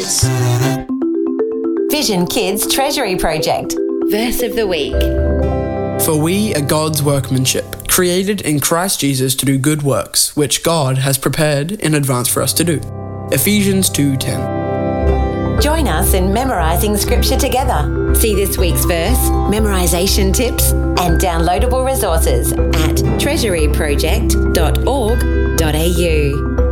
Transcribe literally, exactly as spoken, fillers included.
Jesus. Vision Kids Treasury Project. Verse of the Week. For we are God's workmanship, created in Christ Jesus to do good works, which God has prepared in advance for us to do. Ephesians two ten. Join us in memorising scripture together. See this week's verse, memorisation tips, and downloadable resources at treasury project dot org dot a u.